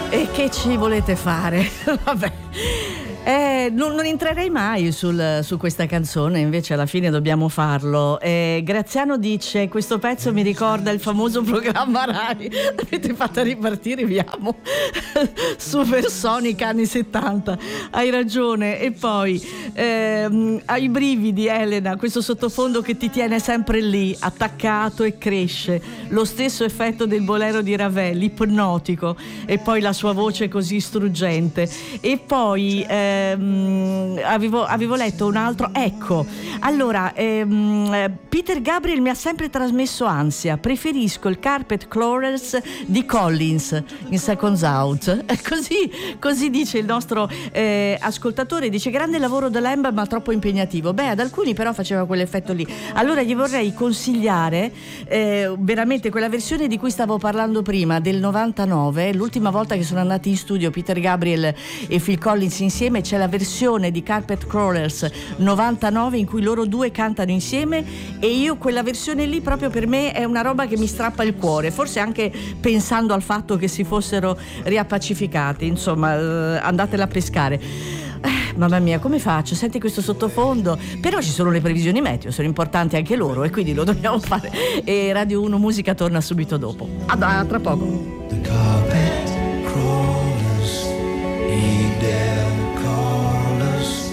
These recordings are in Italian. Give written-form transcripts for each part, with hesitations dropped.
E che ci volete fare? Vabbè. Non entrerei mai su questa canzone, invece alla fine dobbiamo farlo. Graziano dice: questo pezzo mi ricorda il famoso programma Rai. L'avete fatta ripartire, vi amo. Supersonic anni 70. Hai ragione. E poi ai brividi, Elena, questo sottofondo che ti tiene sempre lì, attaccato e cresce. Lo stesso effetto del bolero di Ravel, ipnotico. E poi la sua voce così struggente. E poi avevo letto un altro, ecco, allora Peter Gabriel mi ha sempre trasmesso ansia, preferisco il Carpet Crawlers di Collins in Seconds Out. Così dice il nostro ascoltatore, dice: grande lavoro da Lamb ma troppo impegnativo. Beh, ad alcuni però faceva quell'effetto lì. Allora gli vorrei consigliare veramente quella versione di cui stavo parlando prima, del 99, l'ultima volta che sono andati in studio Peter Gabriel e Phil Collins insieme. C'è la versione di Carpet Crawlers 99 in cui loro due cantano insieme, e io quella versione lì proprio per me è una roba che mi strappa il cuore, forse anche pensando al fatto che si fossero riappacificati. Insomma, andatela a pescare. Mamma mia, come faccio? Senti questo sottofondo. Però ci sono le previsioni meteo, sono importanti anche loro e quindi lo dobbiamo fare. E Radio 1 Musica torna subito dopo. Tra poco. The carpet crawlers need their callers.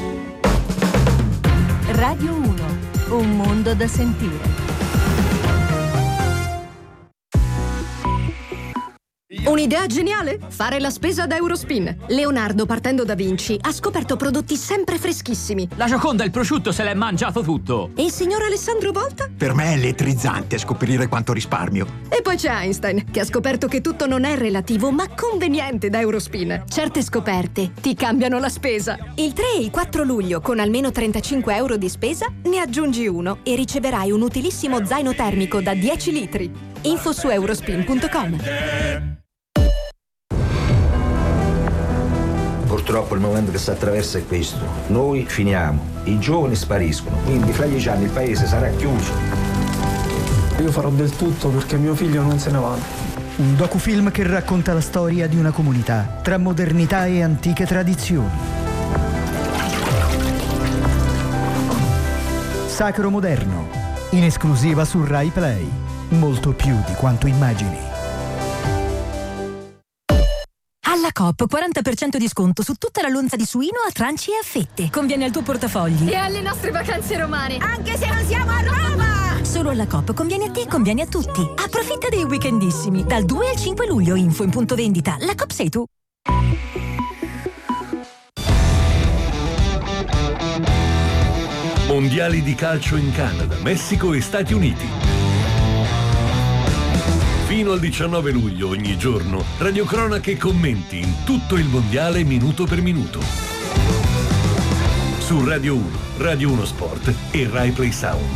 Radio 1, un mondo da sentire. Un'idea geniale? Fare la spesa da Eurospin. Leonardo, partendo da Vinci, ha scoperto prodotti sempre freschissimi. La Gioconda, il prosciutto, se l'è mangiato tutto. E il signor Alessandro Volta? Per me è elettrizzante scoprire quanto risparmio. E poi c'è Einstein, che ha scoperto che tutto non è relativo, ma conveniente da Eurospin. Certe scoperte ti cambiano la spesa. Il 3 e il 4 luglio, con almeno 35 euro di spesa, ne aggiungi uno e riceverai un utilissimo zaino termico da 10 litri. Info su eurospin.com. Purtroppo il momento che si attraversa è questo. Noi finiamo, i giovani spariscono, quindi fra 10 anni il paese sarà chiuso. Io farò del tutto perché mio figlio non se ne vada. Un docufilm che racconta la storia di una comunità tra modernità e antiche tradizioni. Sacro Moderno, in esclusiva su Rai Play. Molto più di quanto immagini. Alla Coop 40% di sconto su tutta la lonza di suino a tranci e a fette. Conviene al tuo portafogli E alle nostre vacanze romane. anche se non siamo a Roma. Solo alla Coop conviene a te e conviene a tutti. Approfitta dei weekendissimi dal 2 al 5 luglio. Info in punto vendita. La Coop sei tu. Mondiali di calcio in Canada, Messico e Stati Uniti. Fino al 19 luglio ogni giorno, radiocronache e commenti in tutto il mondiale minuto per minuto. Su Radio 1, Radio 1 Sport e Rai Play Sound.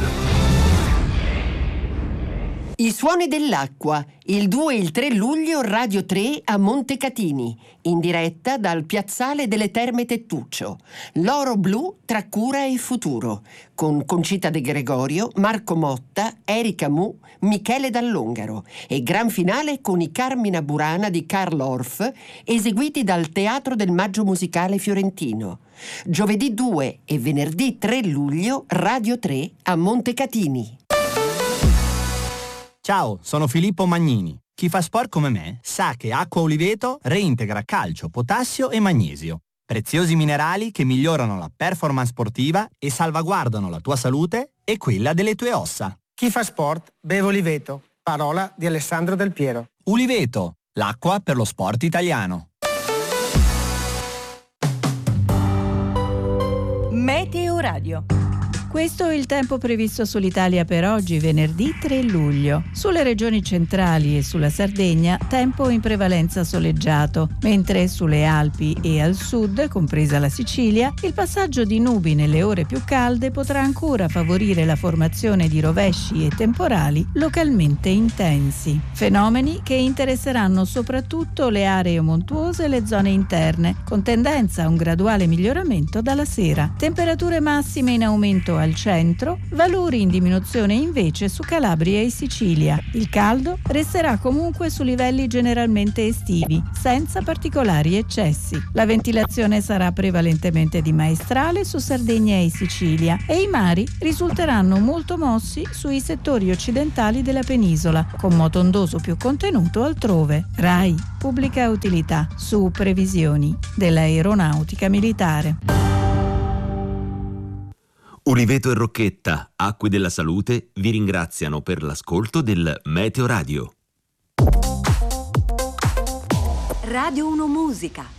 I suoni dell'acqua, il 2 e il 3 luglio Radio 3 a Montecatini, in diretta dal Piazzale delle Terme Tettuccio. L'oro blu tra cura e futuro, con Concita De Gregorio, Marco Motta, Erika Mu, Michele Dall'Ongaro, e gran finale con i Carmina Burana di Karl Orff, eseguiti dal Teatro del Maggio Musicale Fiorentino. Giovedì 2 e venerdì 3 luglio Radio 3 a Montecatini. Ciao, sono Filippo Magnini. Chi fa sport come me sa che Acqua Oliveto reintegra calcio, potassio e magnesio. Preziosi minerali che migliorano la performance sportiva e salvaguardano la tua salute e quella delle tue ossa. Chi fa sport beve Oliveto. Parola di Alessandro Del Piero. Oliveto, l'acqua per lo sport italiano. Meteo Radio. Questo è il tempo previsto sull'Italia per oggi, venerdì 3 luglio. Sulle regioni centrali e sulla Sardegna, tempo in prevalenza soleggiato, mentre sulle Alpi e al sud, compresa la Sicilia, il passaggio di nubi nelle ore più calde potrà ancora favorire la formazione di rovesci e temporali localmente intensi. Fenomeni che interesseranno soprattutto le aree montuose e le zone interne, con tendenza a un graduale miglioramento dalla sera. Temperature massime in aumento a al centro, valori in diminuzione invece su Calabria e Sicilia. Il caldo resterà comunque su livelli generalmente estivi, senza particolari eccessi. La ventilazione sarà prevalentemente di maestrale su Sardegna e Sicilia e i mari risulteranno molto mossi sui settori occidentali della penisola, con moto ondoso più contenuto altrove. RAI, pubblica utilità, su previsioni dell'aeronautica militare. Uliveto e Rocchetta, Acque della Salute, vi ringraziano per l'ascolto del Meteo Radio. Radio 1 Musica.